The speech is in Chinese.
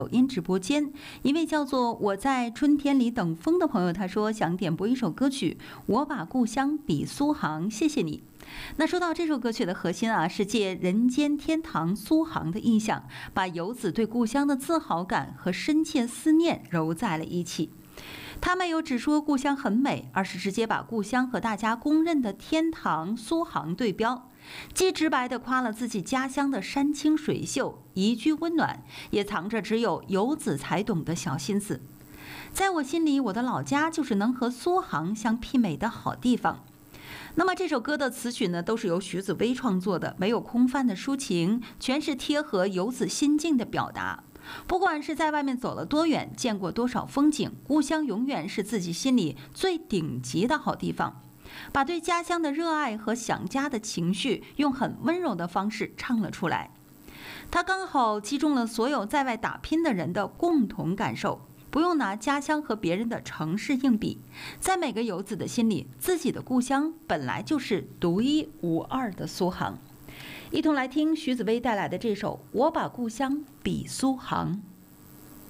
抖音直播间，一位叫做我在春天里等风的朋友，他说想点播一首歌曲《我把故乡比苏杭》，谢谢你。那说到这首歌曲的核心是借人间天堂苏杭的意象，把游子对故乡的自豪感和深切思念揉在了一起。他没有只说故乡很美，而是直接把故乡和大家公认的天堂苏杭对标，既直白地夸了自己家乡的山清水秀、宜居温暖，也藏着只有游子才懂的小心思。在我心里，我的老家就是能和苏杭相媲美的好地方。那么这首歌的词曲呢，都是由徐子薇创作的，没有空泛的抒情，全是贴合游子心境的表达。不管是在外面走了多远，见过多少风景，故乡永远是自己心里最顶级的好地方。把对家乡的热爱和想家的情绪，用很温柔的方式唱了出来。它刚好击中了所有在外打拼的人的共同感受。不用拿家乡和别人的城市硬比，在每个游子的心里，自己的故乡本来就是独一无二的苏杭。一同来听徐子薇带来的这首《我把故乡比苏杭》。